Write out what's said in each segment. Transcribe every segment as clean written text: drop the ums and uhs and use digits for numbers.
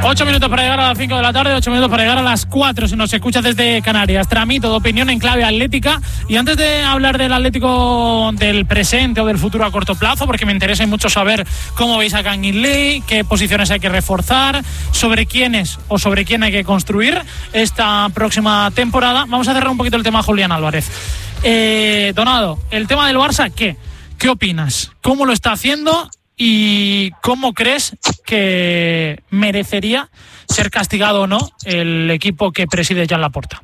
8 minutos para llegar a las 5 de la tarde, 8 minutos para llegar a las 4 si nos escuchas desde Canarias. Tramito de opinión en clave atlética. Y antes de hablar del Atlético del presente o del futuro a corto plazo, porque me interesa mucho saber cómo veis a Kangin Lee, qué posiciones hay que reforzar, sobre quiénes o sobre quién hay que construir esta próxima temporada, vamos a cerrar un poquito el tema Julián Álvarez. Donado, el tema del Barça, ¿qué opinas? ¿Cómo lo está haciendo? ¿Y cómo crees que merecería ser castigado o no el equipo que preside Joan Laporta?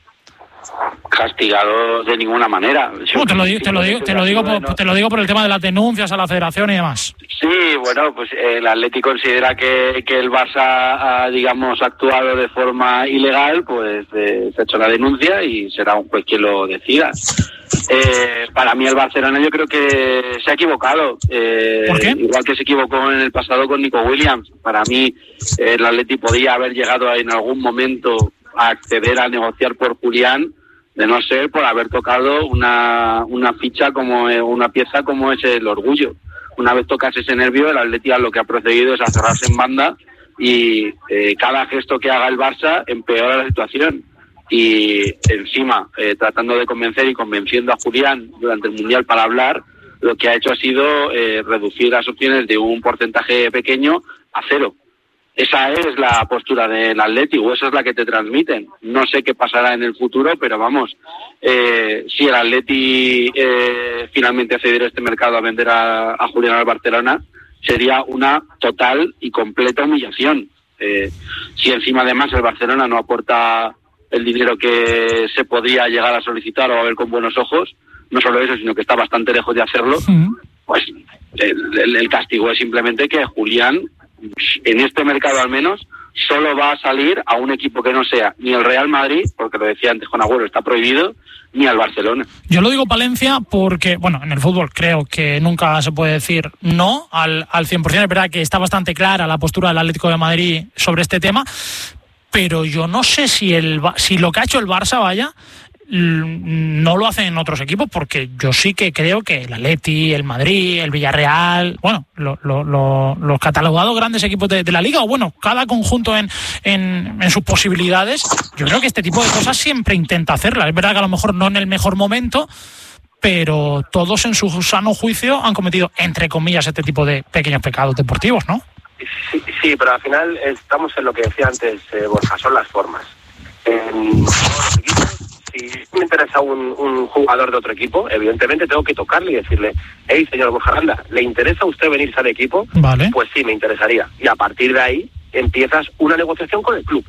Castigado de ninguna manera. No, te lo digo por el tema de las denuncias a la federación y demás. Sí, bueno, pues el Atleti considera que el Barça ha, digamos, actuado de forma ilegal, pues se ha hecho la denuncia y será un juez quien lo decida. Para mí el Barcelona yo creo que se ha equivocado. ¿Por qué? Igual que se equivocó en el pasado con Nico Williams. Para mí el Atleti podía haber llegado en algún momento a acceder a negociar por Julián, de no ser por haber tocado una ficha como una pieza como es el orgullo. Una vez tocas ese nervio, el Atleti lo que ha procedido es a cerrarse en banda y cada gesto que haga el Barça empeora la situación. Y encima, tratando de convencer y convenciendo a Julián durante el Mundial para hablar, lo que ha hecho ha sido reducir las opciones de un porcentaje pequeño a 0. Esa es la postura del Atleti, o esa es la que te transmiten. No sé qué pasará en el futuro, pero vamos, si el Atleti finalmente accediera a este mercado a vender a Julián al Barcelona, sería una total y completa humillación. Si encima además el Barcelona no aporta el dinero que se podría llegar a solicitar o a ver con buenos ojos, no solo eso, sino que está bastante lejos de hacerlo, pues el castigo es simplemente que Julián, en este mercado al menos, solo va a salir a un equipo que no sea ni el Real Madrid, porque lo decía antes con Agüero, está prohibido, ni al Barcelona. Yo lo digo Palencia porque, bueno, en el fútbol creo que nunca se puede decir no al 100%, es verdad que está bastante clara la postura del Atlético de Madrid sobre este tema, pero yo no sé si lo que ha hecho el Barça, no lo hacen en otros equipos, porque yo sí que creo que el Atleti, el Madrid, el Villarreal, bueno, los catalogados grandes equipos de la Liga, o bueno, cada conjunto en sus posibilidades, yo creo que este tipo de cosas siempre intenta hacerlas. Es verdad que a lo mejor no en el mejor momento, pero todos en su sano juicio han cometido, entre comillas, este tipo de pequeños pecados deportivos, ¿no? Sí, pero al final estamos en lo que decía antes Borja, son las formas. En todos los equipos, si me interesa un jugador de otro equipo, evidentemente tengo que tocarle y decirle: hey, señor Borja Aranda, ¿le interesa a usted venirse al equipo? Vale. Pues sí, me interesaría. Y a partir de ahí empiezas una negociación con el club.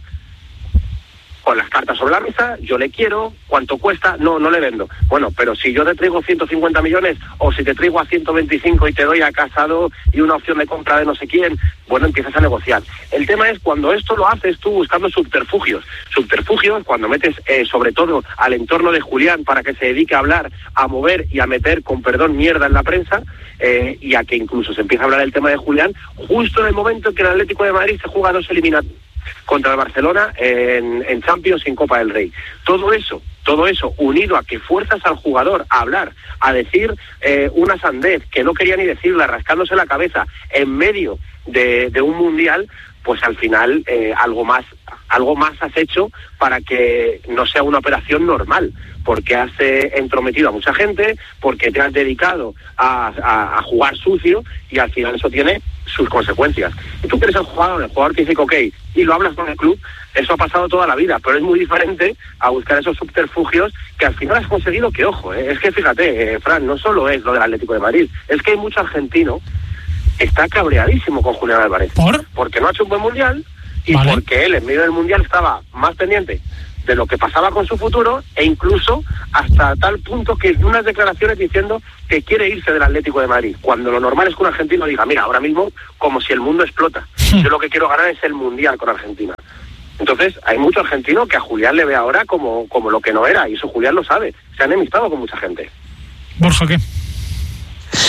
Con las cartas sobre la mesa, yo le quiero, ¿cuánto cuesta? No le vendo. Bueno, pero si yo te traigo 150 millones o si te traigo a 125 y te doy a Casado y una opción de compra de no sé quién, bueno, empiezas a negociar. El tema es cuando esto lo haces tú buscando subterfugios. Subterfugios cuando metes sobre todo al entorno de Julián para que se dedique a hablar, a mover y a meter, con perdón, mierda en la prensa, y a que incluso se empieza a hablar del tema de Julián justo en el momento en que el Atlético de Madrid se juega 2 eliminatorias contra el Barcelona en Champions y en Copa del Rey. Todo eso unido a que fuerzas al jugador a hablar, a decir una sandez que no quería ni decirla, rascándose la cabeza en medio de un mundial, pues al final algo más has hecho para que no sea una operación normal, porque has entrometido a mucha gente, porque te has dedicado a jugar sucio y al final eso tiene sus consecuencias. Y tú que eres el jugador te dice ok, y lo hablas con el club, eso ha pasado toda la vida, pero es muy diferente a buscar esos subterfugios que al final has conseguido que, ojo, es que fíjate, Fran, no solo es lo del Atlético de Madrid, es que hay mucho argentino que está cabreadísimo con Julián Álvarez. Porque no ha hecho un buen mundial y porque él en medio del mundial estaba más pendiente de lo que pasaba con su futuro e incluso hasta tal punto que en unas declaraciones diciendo que quiere irse del Atlético de Madrid, cuando lo normal es que un argentino diga: mira, ahora mismo como si el mundo explota, yo lo que quiero ganar es el mundial con Argentina. Entonces hay mucho argentino que a Julián le ve ahora como lo que no era, y eso Julián lo sabe, se han enemistado con mucha gente. Borja, ¿qué?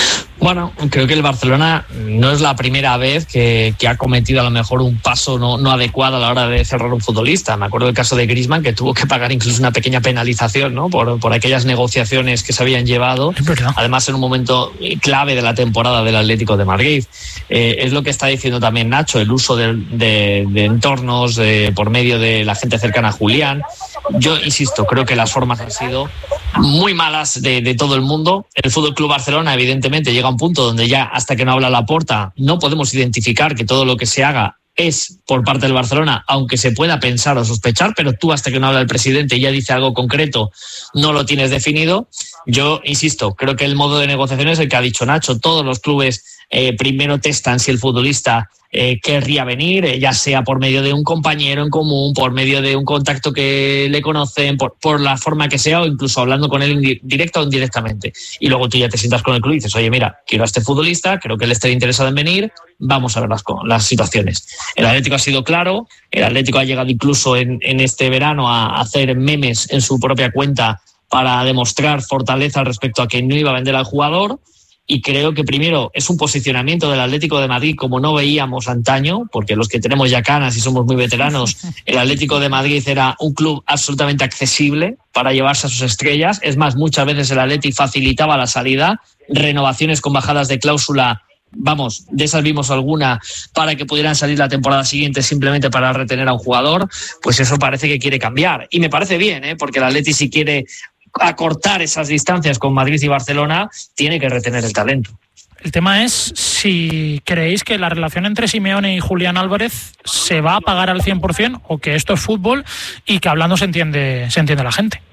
Bueno, creo que el Barcelona no es la primera vez que ha cometido a lo mejor un paso no adecuado a la hora de cerrar un futbolista. Me acuerdo del caso de Griezmann, que tuvo que pagar incluso una pequeña penalización, ¿no? por aquellas negociaciones que se habían llevado, además en un momento clave de la temporada del Atlético de Madrid. Es lo que está diciendo también Nacho, el uso de entornos por medio de la gente cercana a Julián. Yo insisto, creo que las formas han sido muy malas de todo el mundo. El Fútbol Club Barcelona, evidentemente, llega a un punto donde ya, hasta que no habla Laporta, no podemos identificar que todo lo que se haga es por parte del Barcelona, aunque se pueda pensar o sospechar, pero tú, hasta que no habla el presidente y ya dice algo concreto, no lo tienes definido. Yo insisto, creo que el modo de negociación es el que ha dicho Nacho. Todos los clubes primero testan si el futbolista querría venir, ya sea por medio de un compañero en común, por medio de un contacto que le conocen, por la forma que sea, o incluso hablando con él directo o indirectamente. Y luego tú ya te sientas con el club y dices, oye, mira, quiero a este futbolista, creo que él esté interesado en venir, vamos a ver las situaciones. El Atlético ha sido claro, el Atlético ha llegado incluso en este verano a hacer memes en su propia cuenta para demostrar fortaleza respecto a que no iba a vender al jugador. Y creo que primero es un posicionamiento del Atlético de Madrid como no veíamos antaño, porque los que tenemos ya canas y somos muy veteranos, el Atlético de Madrid era un club absolutamente accesible para llevarse a sus estrellas. Es más, muchas veces el Atleti facilitaba la salida, renovaciones con bajadas de cláusula, vamos, de esas vimos alguna, para que pudieran salir la temporada siguiente simplemente para retener a un jugador. Pues eso parece que quiere cambiar. Y me parece bien, porque el Atleti, si quiere acortar esas distancias con Madrid y Barcelona, tiene que retener el talento. El tema es si creéis que la relación entre Simeone y Julián Álvarez se va a pagar al 100% o que esto es fútbol y que hablando se entiende la gente.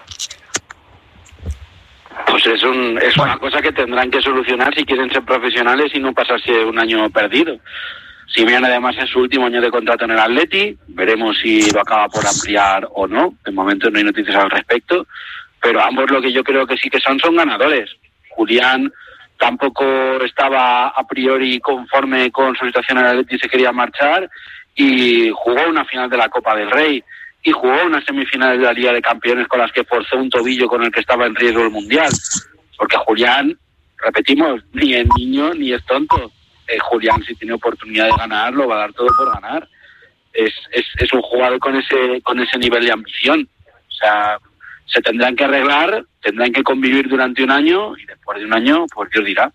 Pues es una cosa que tendrán que solucionar si quieren ser profesionales y no pasarse un año perdido. Simeone además es su último año de contrato en el Atleti, veremos si lo acaba por ampliar o no, de momento no hay noticias al respecto. Pero ambos lo que yo creo que sí que son ganadores. Julián tampoco estaba a priori conforme con su situación en el Atleti y se quería marchar, y jugó una final de la Copa del Rey y jugó unas semifinales de la Liga de Campeones con las que forzó un tobillo con el que estaba en riesgo el Mundial. Porque Julián, repetimos, ni es niño ni es tonto. Julián, si tiene oportunidad de ganar, lo va a dar todo por ganar. Es un jugador con ese nivel de ambición. O sea, se tendrán que arreglar, tendrán que convivir durante un año y después de un año, pues Dios dirá.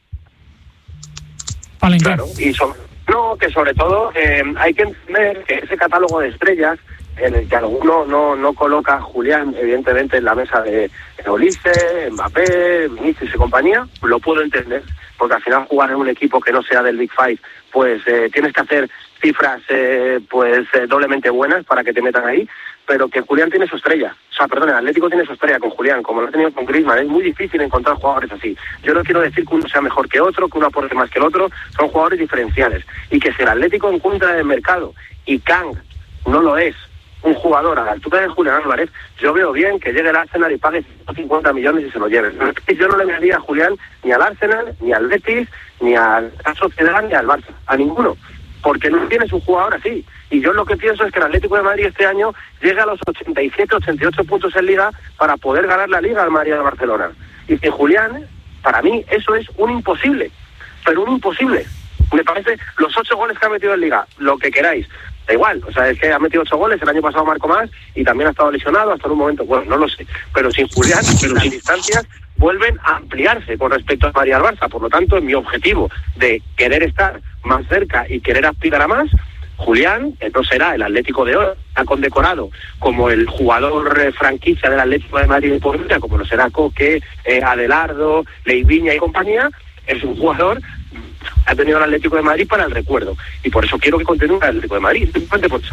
Vale, claro, y sobre todo hay que entender que ese catálogo de estrellas en el que alguno no coloca a Julián, evidentemente, en la mesa de Olise, Mbappé, Vinicius y compañía, lo puedo entender, porque al final jugar en un equipo que no sea del Big Five, pues tienes que hacer cifras doblemente buenas para que te metan ahí, pero que Julián tiene su estrella. El Atlético tiene su estrella con Julián, como lo ha tenido con Griezmann. Es muy difícil encontrar jugadores así. Yo no quiero decir que uno sea mejor que otro, que uno aporte más que el otro, son jugadores diferenciales. Y que si el Atlético encuentra en el mercado y Kang no lo es, un jugador a la altura de Julián Álvarez, yo veo bien que llegue el Arsenal y pague 150 millones y se lo lleve. Yo no le vendería a Julián ni al Arsenal, ni al Betis, ni al Sociedad, ni al Barça, a ninguno, porque no tienes un jugador así. Y yo lo que pienso es que el Atlético de Madrid este año llega a los 87, 88 puntos en Liga para poder ganar la Liga al Madrid de Barcelona. Y sin Julián, para mí, eso es un imposible, pero un imposible. Me parece, los 8 goles que ha metido en Liga, lo que queráis, da igual, o sea, es que ha metido 8 goles, el año pasado marcó más y también ha estado lesionado hasta en un momento, bueno, no lo sé, pero sin Julián las distancias vuelven a ampliarse con respecto a Madrid al Barça. Por lo tanto, en mi objetivo de querer estar más cerca y querer aspirar a más, Julián, que no será el Atlético de hoy, ha condecorado como el jugador franquicia del Atlético de Madrid de por vida, como lo será Coque, Adelardo, Leiviña y compañía, es un jugador ha tenido el Atlético de Madrid para el recuerdo, y por eso quiero que continúe el Atlético de Madrid, simplemente por eso.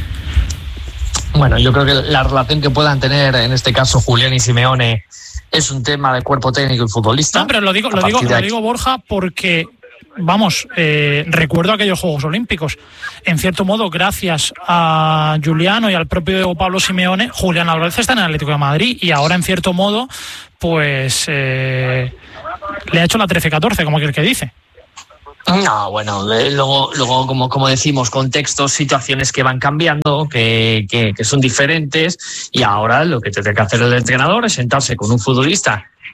Bueno, yo creo que la relación que puedan tener en este caso Julián y Simeone es un tema de cuerpo técnico y futbolista. No, pero lo digo Borja, porque vamos, recuerdo aquellos Juegos Olímpicos. En cierto modo, gracias a Juliano y al propio Pablo Simeone, Julián Álvarez está en el Atlético de Madrid y ahora, en cierto modo, pues le ha hecho la 13-14, como aquel que dice. No, bueno, luego como decimos, contextos, situaciones que van cambiando, que son diferentes, y ahora lo que tiene que hacer el entrenador es sentarse con un futbolista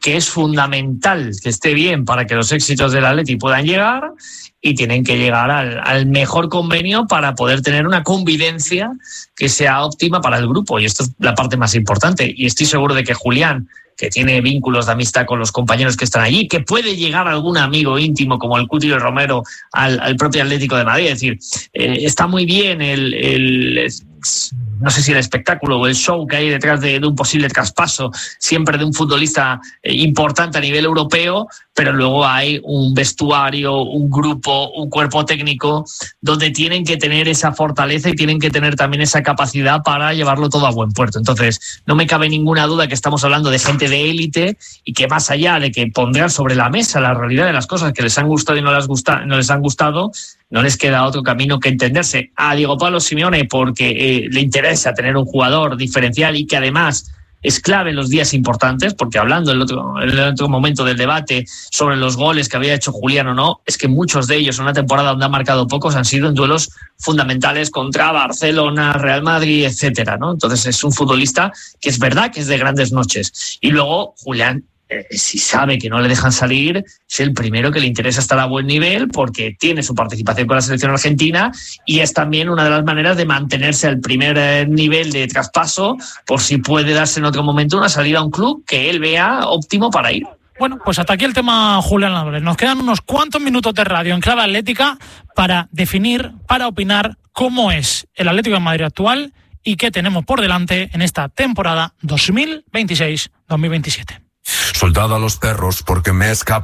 que es fundamental que esté bien para que los éxitos del Atleti puedan llegar, y tienen que llegar al mejor convenio para poder tener una convivencia que sea óptima para el grupo, y esto es la parte más importante. Y estoy seguro de que Julián, que tiene vínculos de amistad con los compañeros que están allí, que puede llegar algún amigo íntimo como el Cuti Romero al propio Atlético de Madrid. Es decir, está muy bien no sé si el espectáculo o el show que hay detrás de un posible traspaso, siempre de un futbolista importante a nivel europeo, pero luego hay un vestuario, un grupo, un cuerpo técnico donde tienen que tener esa fortaleza y tienen que tener también esa capacidad para llevarlo todo a buen puerto. Entonces, no me cabe ninguna duda que estamos hablando de gente de élite y que, más allá de que pondrán sobre la mesa la realidad de las cosas que les han gustado y no les han gustado, no les queda otro camino que entenderse a Diego Pablo Simeone, porque le interesa tener un jugador diferencial y que además es clave en los días importantes, porque hablando en el otro momento del debate sobre los goles que había hecho Julián o no, es que muchos de ellos en una temporada donde ha marcado pocos han sido en duelos fundamentales contra Barcelona, Real Madrid, etcétera, ¿no? Entonces es un futbolista que es verdad que es de grandes noches. Y luego Julián, si sabe que no le dejan salir, es el primero que le interesa estar a buen nivel, porque tiene su participación con la selección argentina y es también una de las maneras de mantenerse al primer nivel de traspaso, por si puede darse en otro momento una salida a un club que él vea óptimo para ir. Bueno, pues hasta aquí el tema Julián Álvarez. Nos quedan unos cuantos minutos de radio en Clave Atlética para definir, para opinar cómo es el Atlético de Madrid actual y qué tenemos por delante en esta temporada 2026-2027. Soldado a los perros porque me escapa.